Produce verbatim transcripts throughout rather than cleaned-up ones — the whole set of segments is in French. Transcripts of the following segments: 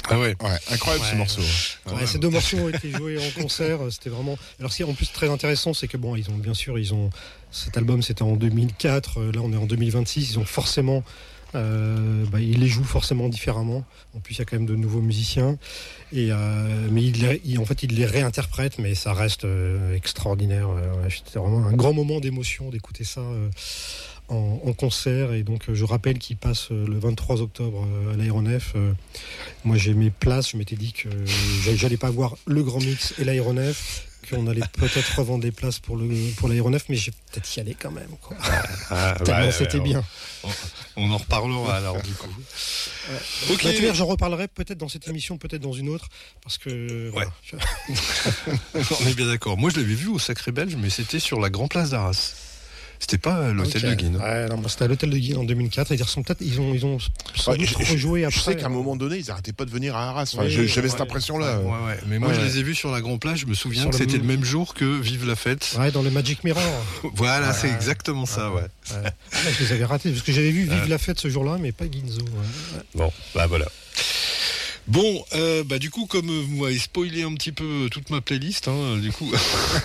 Ah ouais, ouais incroyable ouais, ce morceau. Ouais, ouais, ces deux morceaux ont été joués en concert, c'était vraiment. Alors ce qui est en plus très intéressant, c'est que bon, ils ont bien sûr, ils ont cet album, c'était en deux mille quatre, là on est en deux mille vingt-six, ils ont forcément. Euh, bah, il les joue forcément différemment. En plus, il y a quand même de nouveaux musiciens. Et, euh, mais il, les, il, en fait, il les réinterprète, mais ça reste euh, extraordinaire. Euh, c'était vraiment un grand moment d'émotion d'écouter ça euh, en, en concert. Et donc, je rappelle qu'il passe euh, le vingt-trois octobre euh, à l'Aéronef. Euh, moi, j'ai mes places. Je m'étais dit que euh, j'allais pas voir le Grand Mix et l'Aéronef, qu'on allait peut-être revendre les places pour, le, pour l'Aéronef, mais j'ai peut-être y aller quand même, quoi. Ah, Tellement bah, c'était on, bien. On, on en reparlera alors du coup. Ouais. Ok. Bah, j'en reparlerai peut-être dans cette émission, peut-être dans une autre, parce que. Ouais. Voilà. On est bien d'accord. Moi, je l'avais vu au Sacré Belge, mais c'était sur la Grand Place d'Arras. C'était pas l'hôtel okay. de Guine. Ouais, non, bah, c'était à l'hôtel de Guine en deux mille quatre. Et ils sont peut-être, ils ont, ils ont sans ouais, doute je, rejoué après. Je sais qu'à un moment donné, ils arrêtaient pas de venir à Arras. Enfin, oui, je, j'avais ouais, cette impression-là. Ouais, ouais. Mais moi, ouais. je les ai vus sur la Grand Place. Je me souviens sur que le c'était m... le même jour que Vive la Fête. Ouais, dans le Magic Mirror. Voilà, ouais, c'est ouais, exactement ouais, ça, ouais. ouais. ouais. Je les avais ratés parce que j'avais vu Vive ouais. la Fête ce jour-là, mais pas Ginzo. Ouais. Bon, bah voilà. Bon, euh, bah du coup, comme vous m'avez spoilé un petit peu toute ma playlist, hein, du coup,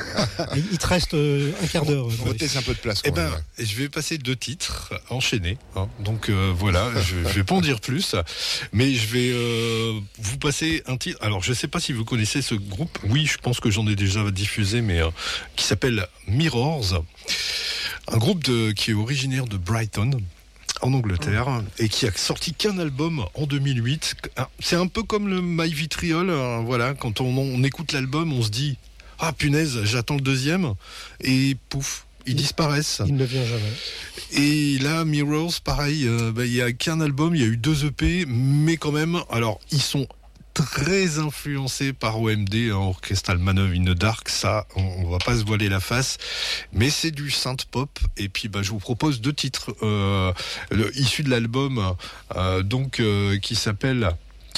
il te reste euh, un quart d'heure. Il te laisse un peu de place. Eh ben, ouais. je vais passer deux titres enchaînés. Hein, donc euh, voilà, je, je vais pas en dire plus, mais je vais euh, vous passer un titre. Alors, je sais pas si vous connaissez ce groupe. Oui, je pense que j'en ai déjà diffusé, mais euh, qui s'appelle Mirrors, un groupe de, qui est originaire de Brighton, en Angleterre, et qui a sorti qu'un album en deux mille huit. C'est un peu comme le My Vitriol, hein, voilà, quand on, on écoute l'album, on se dit « Ah punaise, j'attends le deuxième », et pouf, ils il, disparaissent. Il ne vient jamais. Et là, Mirrors, pareil, euh, bah, il n'y a qu'un album, il y a eu deux E P, mais quand même, alors, ils sont très influencé par O M D, hein, Orchestral Man in the Dark, ça, on, on va pas se voiler la face, mais c'est du synth pop. Et puis, bah, je vous propose deux titres euh, le, issus de l'album, euh, donc euh, qui s'appelle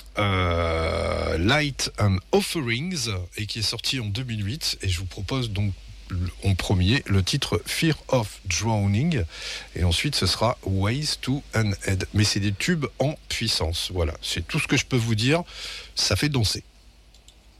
euh, Light and Offerings et qui est sorti en deux mille huit. Et je vous propose donc en premier le titre Fear of Drowning et ensuite ce sera Ways to an Head. Mais c'est des tubes en puissance. Voilà, c'est tout ce que je peux vous dire. Ça fait danser.